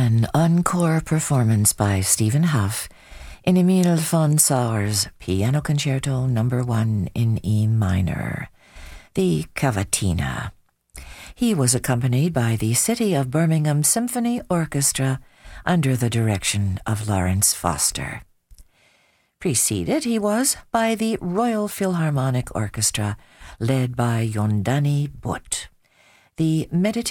An encore performance by Stephen Huff in Emile von Sauer's Piano Concerto No. 1 in E minor, the Cavatina. He was accompanied by the City of Birmingham Symphony Orchestra under the direction of Lawrence Foster. Preceded he was by the Royal Philharmonic Orchestra, led by Yondani Butt. The